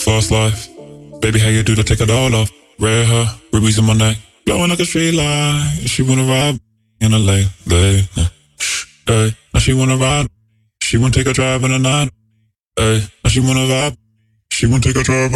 fast life. Baby, how you do to take it all off? Red hair, rubies in my neck, glowing like a street light. She wanna ride in a late. Hey, now she wanna ride. She wanna take a drive in the night. Hey, now she wanna vibe. She wanna take a drive